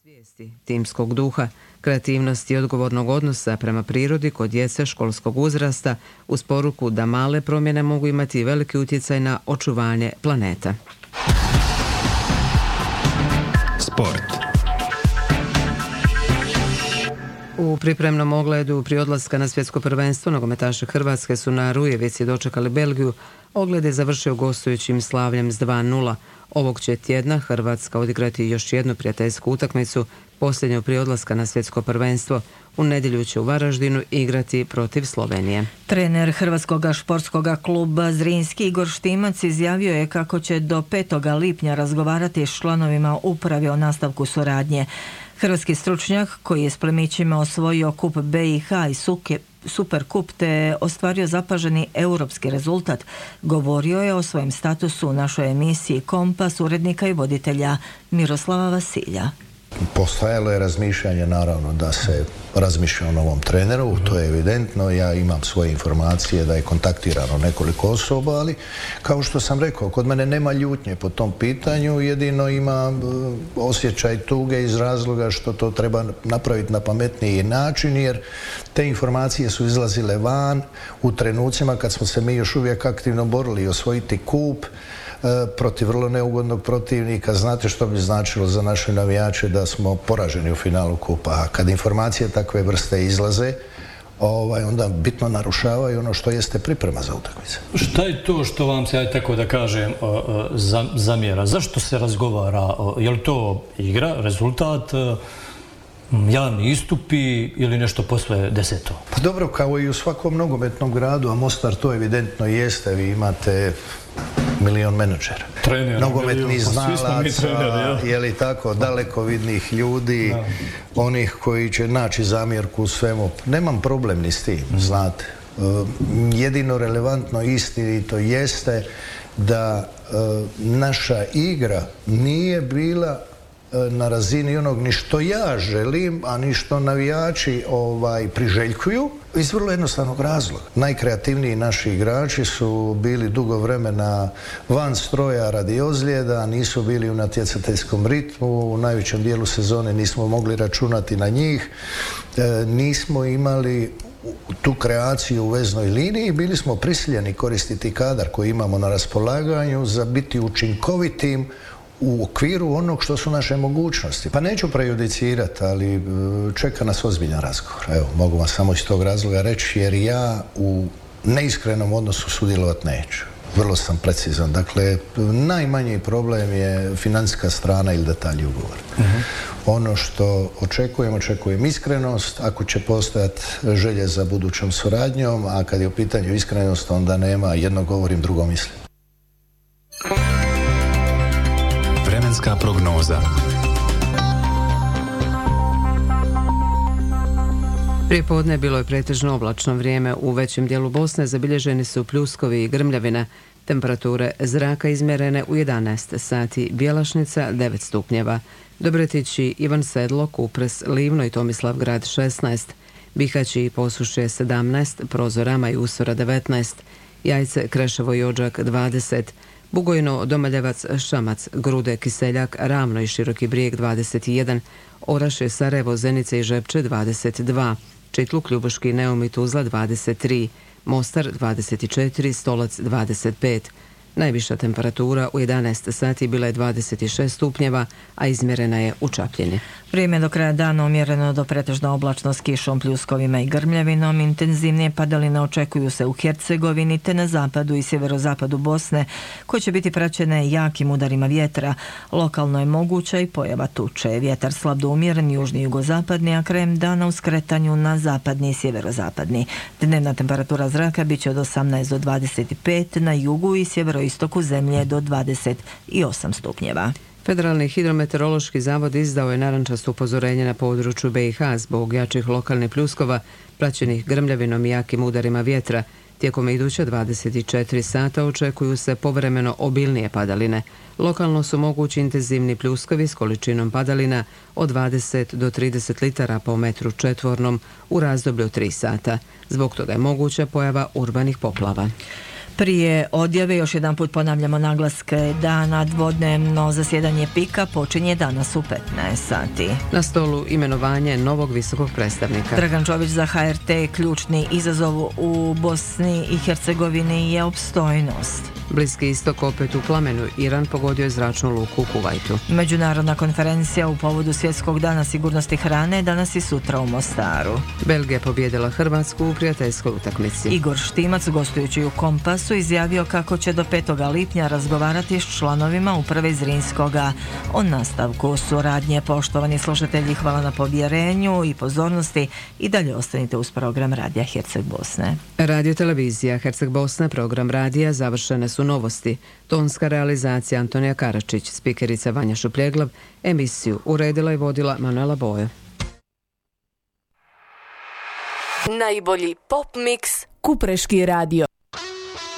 svijesti, timskog duha, kreativnosti i odgovornog odnosa prema prirodi kod djece školskog uzrasta uz poruku da male promjene mogu imati veliki utjecaj na očuvanje planeta. Sport. U pripremnom ogledu prije odlaska na svjetsko prvenstvo nogometaši Hrvatske su na Rujevici dočekali Belgiju. Ogled je završio gostujućim slavljem s 2:0. Ovog će tjedna Hrvatska odigrati još jednu prijateljsku utakmicu, posljednju prije odlaska na svjetsko prvenstvo. U nedjelju će u Varaždinu igrati protiv Slovenije. Trener Hrvatskog športskog kluba Zrinski Igor Štimac izjavio je kako će do 5. lipnja razgovarati s članovima uprave o nastavku suradnje. Hrvatski stručnjak koji je s plemićima osvojio kup BiH i Superkup te ostvario zapaženi europski rezultat, govorio je o svojem statusu u našoj emisiji Kompas urednika i voditelja Miroslava Vasilja. Postojalo je razmišljanje, naravno, da se razmišlja o novom treneru, to je evidentno. Ja imam svoje informacije da je kontaktirano nekoliko osoba, ali kao što sam rekao, kod mene nema ljutnje po tom pitanju, jedino ima osjećaj tuge iz razloga što to treba napraviti na pametniji način, jer te informacije su izlazile van u trenucima kad smo se mi još uvijek aktivno borili osvojiti kup protiv vrlo neugodnog protivnika. Znate što bi značilo za naše navijače da smo poraženi u finalu kupa, a kad informacije takve vrste izlaze, onda bitno narušavaju ono što jeste priprema za utakmice. Šta je to što vam se, aj tako da kažem, zamjera? Zašto se razgovara? Je li to igra, rezultat, javni istupi ili nešto posve deseto? Pa dobro, kao i u svakom nogometnom gradu, a Mostar to evidentno jeste, vi imate milion menadžera, nogometnih znalaca, je li tako, dalekovidnih ljudi, onih koji će naći zamjerku u svemu. Nemam problem ni s tim, znate. Jedino relevantno istinito jeste da naša igra nije bila na razini onog ni što ja želim, a ni što navijači priželjkuju, iz vrlo jednostavnog razloga. Najkreativniji naši igrači su bili dugo vremena van stroja radi ozljeda, nisu bili u natjecateljskom ritmu, u najvećem dijelu sezone nismo mogli računati na njih, nismo imali tu kreaciju u veznoj liniji, bili smo prisiljeni koristiti kadar koji imamo na raspolaganju za biti učinkovitim u okviru onog što su naše mogućnosti. Pa neću prejudicirati, ali čeka nas ozbiljan razgovor. Evo, mogu vam samo iz tog razloga reći, jer ja u neiskrenom odnosu sudjelovati neću. Vrlo sam precizan. Dakle, najmanji problem je financijska strana ili detalji ugovora. Ono što očekujem iskrenost, ako će postojati želje za budućom suradnjom, a kad je u pitanju iskrenost, onda nema jedno govorim, drugo mislim. Vremenska prognoza. Prije podne bilo je pretežno oblačno vrijeme. U većem dijelu Bosne zabilježeni su pljuskovi i grmljavina. Temperature zraka izmjerene u 11 sati, Bjelašnica 9 stupnjeva. Dobretići, Ivan Sedlo, Kupres, Livno i Tomislavgrad 16, Bihaći i Posušje 17, Prozorama i Usora 19, Jajce, Kreševo i Odžak 20, Bugojno, Domaljevac, Šamac, Grude, Kiseljak, Ravno i Široki Brijeg 21, Orašje, Sarajevo, Zenice i Žepče 22, Čitluk, Ljubuški, Neum i Tuzla 23, Mostar 24, Stolac 25. Najviša temperatura u 11 sati bila je 26 stupnjeva, a izmjerena je u Čapljini. Vrijeme do kraja dana umjereno do pretežno oblačno s kišom, pljuskovima i grmljavinom. Intenzivnije padaline očekuju se u Hercegovini te na zapadu i sjeverozapadu Bosne, koje će biti praćene jakim udarima vjetra. Lokalno je moguća i pojava tuče. Vjetar slab do umjeren, južni i jugozapadni, a krajem dana u skretanju na zapadni i sjeverozapadni. Dnevna temperatura zraka bit će od 18 do 25, na jugu i sjeveroistoku zemlje do 28 stupnjeva. Federalni hidrometeorološki zavod izdao je narančasto upozorenje na području BiH zbog jačih lokalnih pljuskova praćenih grmljavinom i jakim udarima vjetra. Tijekom iduća 24 sata očekuju se povremeno obilnije padaline. Lokalno su mogući intenzivni pljuskovi s količinom padalina od 20 do 30 litara po metru četvornom u razdoblju 3 sata. Zbog toga je moguća pojava urbanih poplava. Prije odjave još jedan put ponavljamo naglaske dana. Dvodnevno zasjedanje PIK-a počinje danas u 15 sati. Na stolu imenovanje novog visokog predstavnika. Dragan Čović za HRT: ključni izazov u Bosni i Hercegovini je opstojnost. Bliski istok opet u plamenu, Iran pogodio je zračnu luku u Kuvajtu. Međunarodna konferencija u povodu Svjetskog dana sigurnosti hrane danas i sutra u Mostaru. Belgija pobjedila Hrvatsku u prijateljskoj utakmici. Igor Štimac, gostujući u Kompasu, izjavio kako će do 5. lipnja razgovarati s članovima uprave Zrinskoga o nastavku suradnje. Poštovani slušatelji, hvala na povjerenju i pozornosti i dalje ostanite uz program Radija Herceg Bosne. Radio televizija Herceg Bosna, program radija, završene su novosti. Tonska realizacija Antonija Karačić, spikerica Vanja Šupljeglav, emisiju uredila i vodila Manuela Bojo. Najbolji pop mix Kupreški radio.